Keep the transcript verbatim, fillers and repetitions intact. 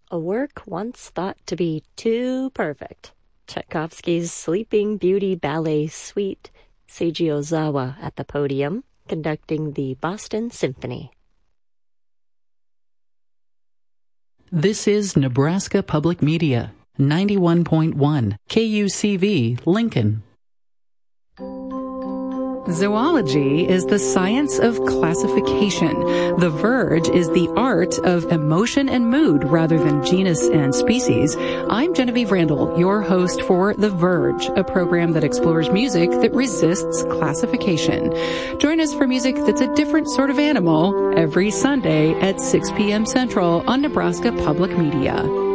A work once thought to be too perfect. Tchaikovsky's Sleeping Beauty Ballet Suite, Seiji Ozawa at the podium, conducting the Boston Symphony. This is Nebraska Public Media, ninety-one point one, K U C V, Lincoln. Zoology is the science of classification. The Verge is the art of emotion and mood rather than genus and species. I'm Genevieve Randall, your host for The Verge, a program that explores music that resists classification. Join us for music that's a different sort of animal every Sunday at six p.m. Central on Nebraska Public Media.